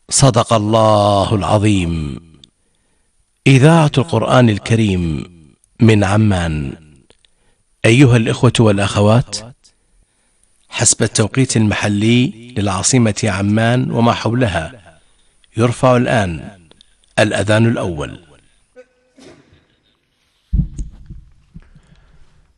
صدق الله العظيم. إذاعة القرآن الكريم من عمان. أيها الإخوة والأخوات، حسب التوقيت المحلي للعاصمة عمان وما حولها، يرفع الآن الأذان الأول.